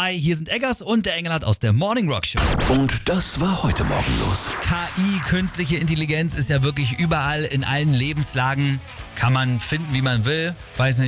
Hi, hier sind Eggers und der Engelhardt aus der Morning Rock Show. Und das war heute Morgen los. KI, künstliche Intelligenz, ist ja wirklich überall in allen Lebenslagen. Kann man finden, wie man will. Weiß nicht.